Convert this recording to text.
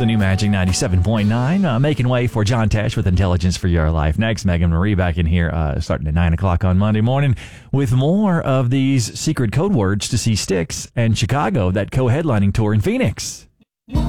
the new Magic 97.9. Making way for John Tesh with Intelligence for Your Life. Next, Megan Marie back in here starting at 9 o'clock on Monday morning with more of these secret code words to see Styx and Chicago, that co-headlining tour in Phoenix.